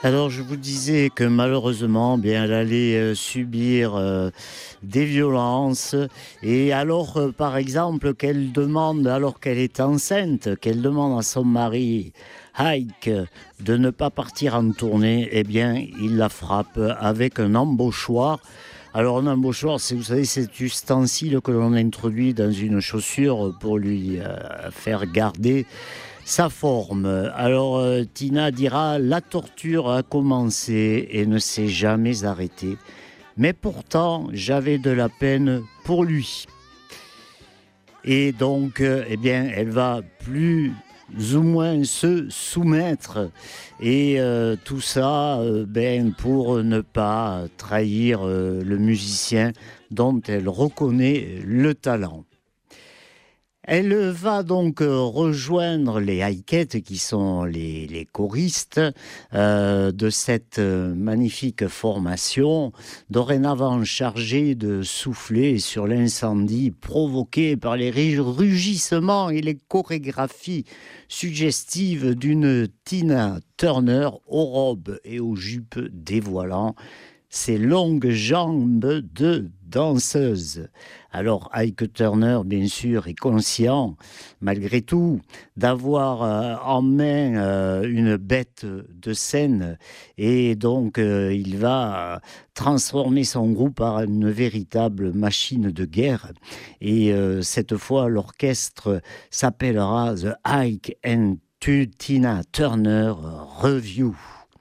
Alors, je vous disais que malheureusement, bien, elle allait subir des violences. Et alors, par exemple, qu'elle demande, alors qu'elle est enceinte, qu'elle demande à son mari, Ike, de ne pas partir en tournée, eh bien, il la frappe avec un embauchoir. Alors, un embauchoir, c'est, vous savez, cet ustensile que l'on introduit dans une chaussure pour lui faire garder sa forme. Alors, Tina dira, la torture a commencé et ne s'est jamais arrêtée. Mais pourtant, j'avais de la peine pour lui. Et donc, eh bien, elle va plus ou moins se soumettre. Et tout ça, pour ne pas trahir le musicien dont elle reconnaît le talent. Elle va donc rejoindre les Haïkettes, qui sont les choristes de cette magnifique formation, dorénavant chargée de souffler sur l'incendie provoqué par les rugissements et les chorégraphies suggestives d'une Tina Turner aux robes et aux jupes dévoilant ses longues jambes de danseuse. Alors Ike Turner, bien sûr, est conscient, malgré tout, d'avoir en main une bête de scène, et donc il va transformer son groupe en une véritable machine de guerre. Et cette fois, l'orchestre s'appellera The Ike and Tina Turner Review.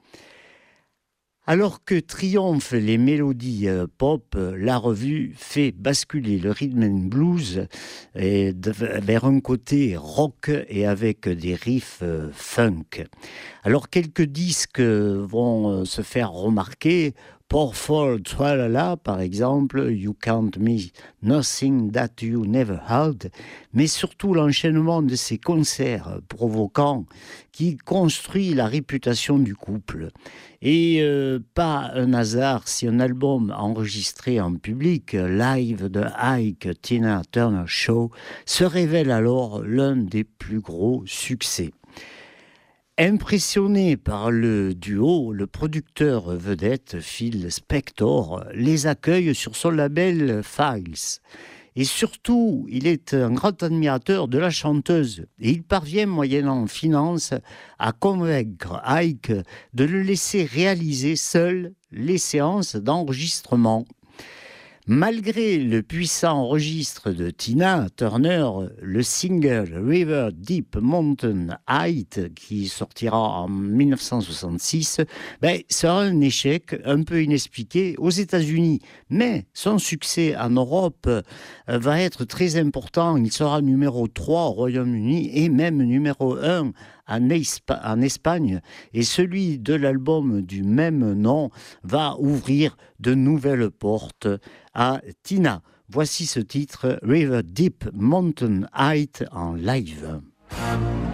Alors que triomphent les mélodies pop, la revue fait basculer le rhythm and blues vers un côté rock et avec des riffs funk. Alors quelques disques vont se faire remarquer. Powerful Tralala, par exemple, You Can't Miss Nothing That You Never Had, mais surtout l'enchaînement de ces concerts provoquants qui construit la réputation du couple. Et pas un hasard si un album enregistré en public, Live de Ike Tina Turner Show, se révèle alors l'un des plus gros succès. Impressionné par le duo, le producteur vedette Phil Spector les accueille sur son label Files. Et surtout, il est un grand admirateur de la chanteuse. Et il parvient, moyennant finance, à convaincre Ike de le laisser réaliser seul les séances d'enregistrement. Malgré le puissant registre de Tina Turner, le single River Deep Mountain Height, qui sortira en 1966, sera un échec un peu inexpliqué aux États-Unis. Mais son succès en Europe va être très important. Il sera numéro 3 au Royaume-Uni et même numéro 1 en Espagne, et celui de l'album du même nom va ouvrir de nouvelles portes à Tina. Voici ce titre, River Deep Mountain Height en live.